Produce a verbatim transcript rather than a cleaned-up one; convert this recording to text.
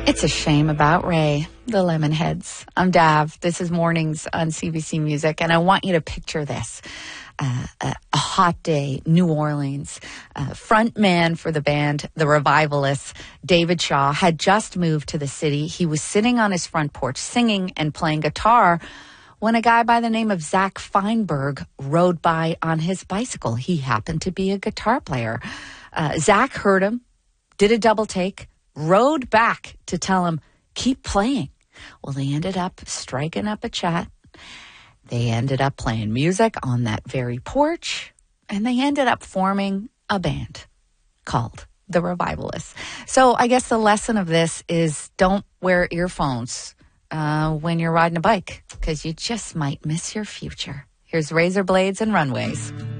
It's a shame about Ray, the Lemonheads. I'm Dav. This is Mornings on C B C Music, and I want you to picture this. Uh, a, a hot day, New Orleans. Uh, front man for the band, the Revivalists, David Shaw, had just moved to the city. He was sitting on his front porch singing and playing guitar when a guy by the name of Zach Feinberg rode by on his bicycle. He happened to be a guitar player. Uh, Zach heard him, did a double take, rode back to tell him, keep playing. Well, they ended up striking up a chat. They ended up playing music on that very porch, and they ended up forming a band called the Revivalists. So I guess the lesson of this is don't wear earphones uh, when you're riding a bike, because you just might miss your future. Here's Razor Blades and Runways.